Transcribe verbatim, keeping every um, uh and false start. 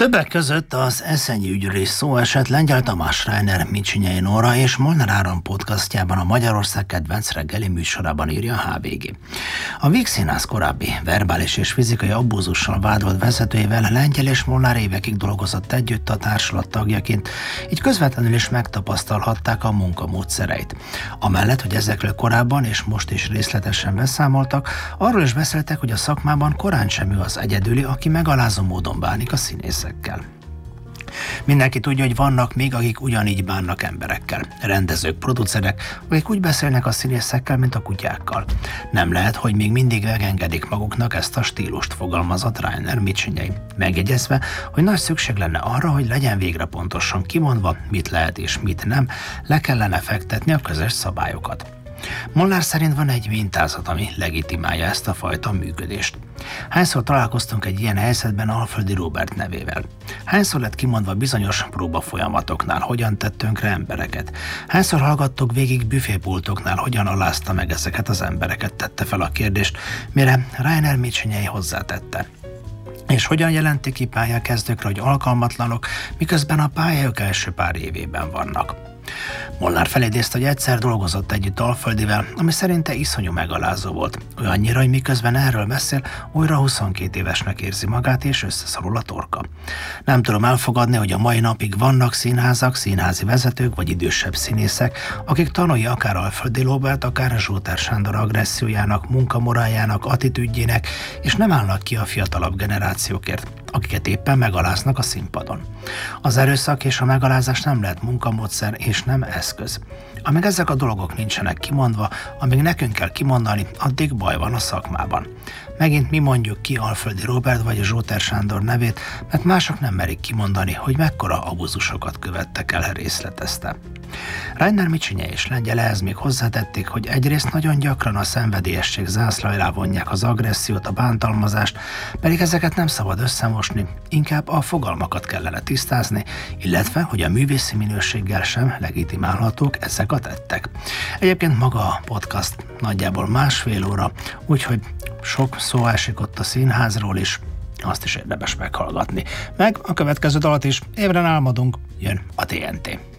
Többek között az Eszenyi ügyről is szó esett Lengyel Tamás, Reiner Micsinyei Nóra és Molnár Áron podcastjában, a Magyarország kedvenc reggeli műsorában írja a há vé gé. A Víg Színház korábbi verbális és fizikai abúzussal vádolt vezetőjével Lengyel és Molnár évekig dolgozott együtt a társulat tagjaként, így közvetlenül is megtapasztalhatták a munkamódszereit. Amellett, hogy ezekről korábban és most is részletesen beszámoltak, arról is beszéltek, hogy a szakmában korán sem ő az egyedüli, aki megalázó módon bánik a színészekkel. Mindenki tudja, hogy vannak még, akik ugyanígy bánnak emberekkel. Rendezők, producerek, akik úgy beszélnek a színészekkel, mint a kutyákkal. Nem lehet, hogy még mindig megengedik maguknak ezt a stílust, fogalmazott Reiner Micsinyei, megjegyezve, hogy nagy szükség lenne arra, hogy legyen végre pontosan kimondva, mit lehet és mit nem, le kellene fektetni a közös szabályokat. Molnár szerint van egy mintázat, ami legitimálja ezt a fajta működést. Hányszor találkoztunk egy ilyen helyzetben Alföldi Róbert nevével? Hányszor lett kimondva bizonyos próbafolyamatoknál, hogyan tett tönkre embereket? Hányszor hallgattuk végig büfépultoknál, hogyan alázta meg ezeket az embereket, tette fel a kérdést, mire Reiner Micsinyei hozzátette. És hogyan jelenti ki pályakezdőkre, hogy alkalmatlanok, miközben a pályájuk első pár évében vannak? Molnár felidézte, hogy egyszer dolgozott együtt Alföldivel, ami szerinte iszonyú megalázó volt. Olyannyira, hogy miközben erről beszél, újra huszonkét évesnek érzi magát, és összeszorul a torka. Nem tudom elfogadni, hogy a mai napig vannak színházak, színházi vezetők vagy idősebb színészek, akik tanulja akár Alföldi Róbert, akár Zsóter Sándor agressziójának, munkamoráljának, attitűdjének, és nem állnak ki a fiatalabb generációkért, akiket éppen megaláznak a színpadon. Az erőszak és a megalázás nem lehet munkamódszer és nem eszköz. Amíg ezek a dolgok nincsenek kimondva, amíg nekünk kell kimondani, addig baj van a szakmában. Megint mi mondjuk ki Alföldi Róbert vagy Zsóter Sándor nevét, mert mások nem merik kimondani, hogy mekkora abuzusokat követtek el, részletezte. Reiner Micsinyei és Lengyel ehhez még hozzátették, hogy egyrészt nagyon gyakran a szenvedélyesség zászlajlá vonják az agressziót, a bántalmazást, pedig ezeket nem szabad összemosni, inkább a fogalmakat kellene tisztázni, illetve, hogy a művészi minőséggel sem legitimálhatók ezek a tettek. Egyébként maga a podcast nagyjából másfél óra, úgyhogy sok szó esik ott a színházról is, azt is érdemes meghallgatni. Meg a következő dalat is, Ébren álmodunk, jön a té en té.